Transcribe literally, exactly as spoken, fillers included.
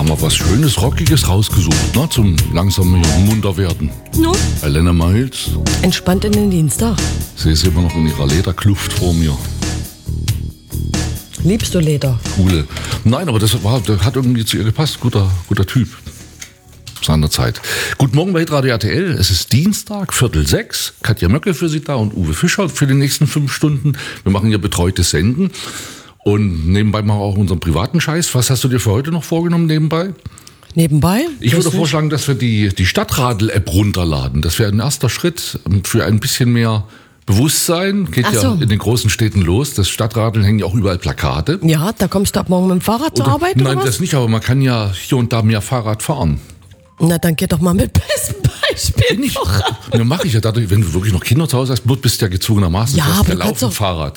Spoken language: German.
haben wir was Schönes, Rockiges rausgesucht, ne? Zum langsam munter werden. No. Helene Miles. Entspannt in den Dienstag. Sie ist immer noch in ihrer Lederkluft vor mir. Liebst du Leder? Cool. Nein, aber das, war, das hat irgendwie zu ihr gepasst. Guter, guter Typ. Seiner Zeit. Guten Morgen bei Radio R T L. Es ist Dienstag, Viertel sechs. Katja Möcke für Sie da und Uwe Fischer für die nächsten fünf Stunden. Wir machen hier betreutes Senden. Und nebenbei machen wir auch unseren privaten Scheiß. Was hast du dir für heute noch vorgenommen nebenbei? Nebenbei? Ich würde Weiß vorschlagen, dass wir die, die Stadtradl-App runterladen. Das wäre ein erster Schritt für ein bisschen mehr Bewusstsein. Geht Ach ja so. in den großen Städten los. Das Stadtradeln hängen ja auch überall Plakate. nicht. Ja, da kommst du ab morgen mit dem Fahrrad zur Oder- Arbeit Nein, oder was? das nicht, aber man kann ja hier und da mehr Fahrrad fahren. Na, dann geh doch mal mit bestem Beispiel Nicht. voran. Ja, mache ich ja dadurch, wenn du wirklich noch Kinder zu Hause hast, bist du ja gezwungenermaßen Ja, fährst aber ja du kannst laufen doch- Fahrrad.